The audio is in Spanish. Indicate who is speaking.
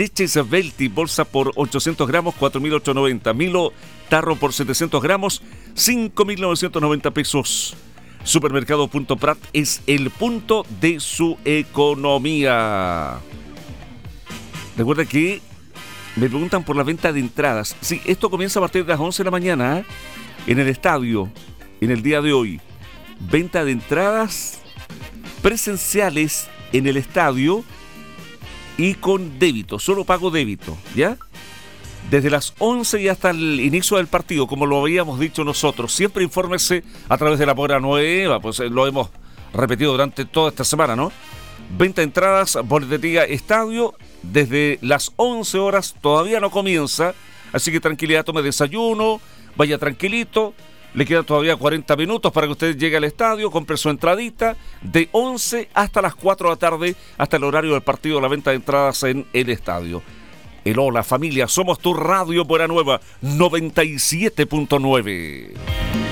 Speaker 1: Leches Velti, bolsa por 800 gramos, 4.890. Milo, tarro por 700 gramos, 5.990 pesos. Supermercado Punto Prat es el punto de su economía. Recuerda que me preguntan por la venta de entradas. Sí, esto comienza a partir de las 11 de la mañana en el estadio, en el día de hoy. Venta de entradas presenciales en el estadio y con débito, solo pago débito, ¿ya? Desde las 11 y hasta el inicio del partido, como lo habíamos dicho nosotros. Siempre infórmese a través de la Pora Nueva, pues lo hemos repetido durante toda esta semana, ¿no? Venta de entradas, boletería estadio, desde las 11 horas todavía no comienza, así que tranquilidad, tome desayuno, vaya tranquilito, le quedan todavía 40 minutos para que usted llegue al estadio, compre su entradita, de 11 hasta las 4 de la tarde, hasta el horario del partido, la venta de entradas en el estadio. Hola familia, somos tu radio Pora Nueva 97.9.